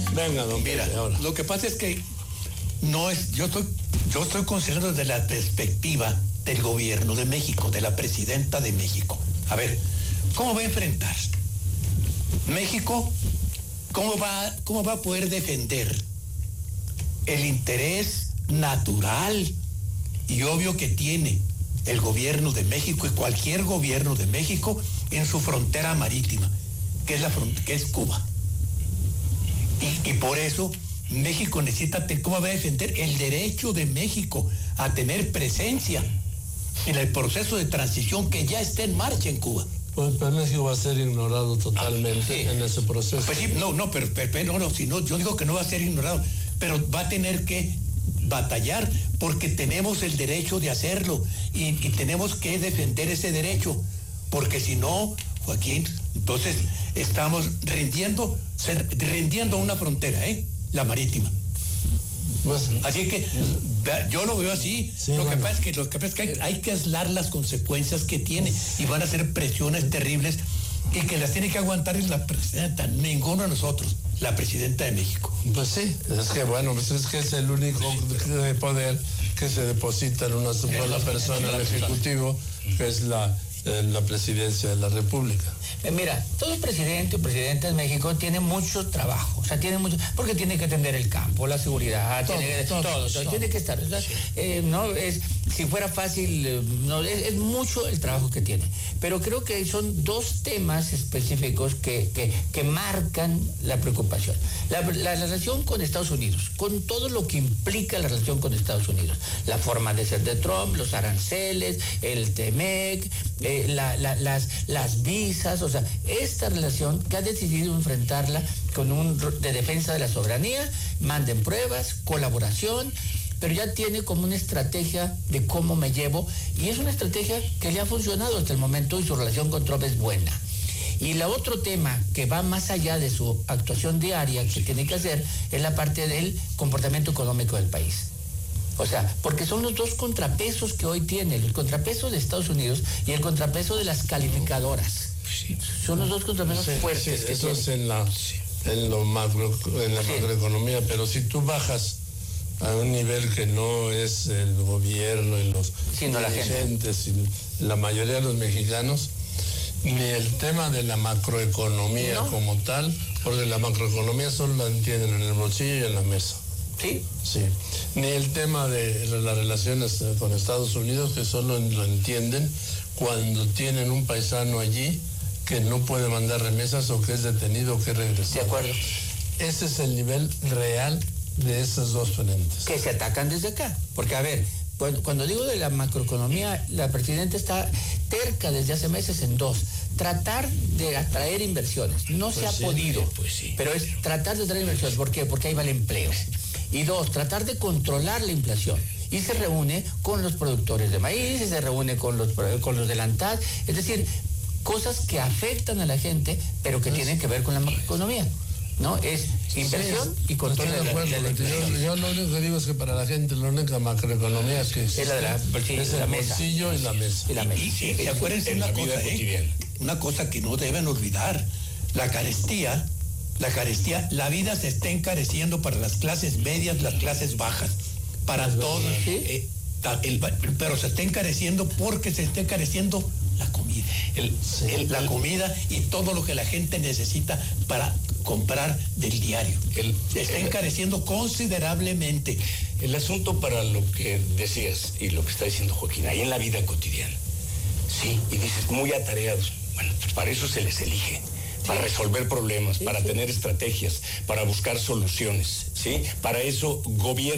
Venga, don Mira, Pepe, ahora. lo que pasa es que no es, yo estoy considerando desde la perspectiva del gobierno de México, de la presidenta de México. A ver, ¿cómo va a enfrentar México? ¿Cómo va a poder defender el interés natural y obvio que tiene el gobierno de México y cualquier gobierno de México en su frontera marítima, que es Cuba? Y por eso México necesita, ¿cómo va a defender el derecho de México a tener presencia en el proceso de transición que ya está en marcha en Cuba? Pues México va a ser ignorado totalmente en ese proceso. Pues sí, no, yo digo que no va a ser ignorado, pero va a tener que batallar porque tenemos el derecho de hacerlo y tenemos que defender ese derecho, porque si no, Joaquín, entonces estamos rindiendo una frontera, la marítima. Pues, así que yo lo veo así. Sí, lo que pasa es que hay que aislar las consecuencias que tiene y van a ser presiones terribles y que las tiene que aguantar la presidenta, ninguno de nosotros, la presidenta de México. Pues sí, es que bueno, pues es que es el único poder que se deposita en una sola persona, el Ejecutivo, que es la presidencia de la República. Mira, todo presidente o presidenta de México tiene mucho trabajo, o sea, porque tiene que atender el campo, la seguridad, todo, tiene que estar. O sea, no es, si fuera fácil, no es mucho el trabajo que tiene. Pero creo que son dos temas específicos que marcan la preocupación. La relación con Estados Unidos, con todo lo que implica la relación con Estados Unidos, la forma de ser de Trump, los aranceles, el TEMEC, las visas, o sea, esta relación que ha decidido enfrentarla de defensa de la soberanía, manden pruebas, colaboración, pero ya tiene como una estrategia de cómo me llevo, y es una estrategia que le ha funcionado hasta el momento y su relación con Trump es buena. Y el otro tema que va más allá de su actuación diaria que tiene que hacer es la parte del comportamiento económico del país. O sea, porque son los dos contrapesos que hoy tiene, el contrapeso de Estados Unidos y el contrapeso de las calificadoras. Sí. Son los dos contrapesos fuertes. Sí, eso es en la macroeconomía, pero si tú bajas a un nivel que no es el gobierno y los dirigentes y la mayoría de los mexicanos, ni el tema de la macroeconomía como tal, porque la macroeconomía solo la entienden en el bolsillo y en la mesa. Sí. Sí. Ni el tema de las relaciones con Estados Unidos, que solo lo entienden cuando tienen un paisano allí que no puede mandar remesas o que es detenido o que regresa. De acuerdo. Ese es el nivel real de esos dos frentes. Que se atacan desde acá. Porque, a ver, cuando digo de la macroeconomía, la presidenta está terca desde hace meses en dos. Tratar de atraer inversiones. No se ha podido. Pero es tratar de atraer inversiones. ¿Por qué? Porque ahí va el empleo. Y dos, tratar de controlar la inflación. Y se reúne con los productores de maíz, y se reúne con los de la ANTAD. Es decir, cosas que afectan a la gente, pero que tienen que ver con la macroeconomía. ¿No? Es inversión y control de la inflación. Yo lo único que digo es que para la gente la única macroeconomía que existe es la de el bolsillo y la mesa. Y acuérdense una cosa, una cosa que no deben olvidar, la carestía, la vida se está encareciendo para las clases medias, las clases bajas, para todos, pero se está encareciendo porque se está encareciendo la comida, la comida y todo lo que la gente necesita para comprar del diario. Se está encareciendo considerablemente. El asunto para lo que decías y lo que está diciendo Joaquín, ahí en la vida cotidiana, sí, y dices, muy atareados, bueno, pues para eso se les elige. Para resolver problemas, para tener estrategias, para buscar soluciones, ¿sí? Para eso gobierno.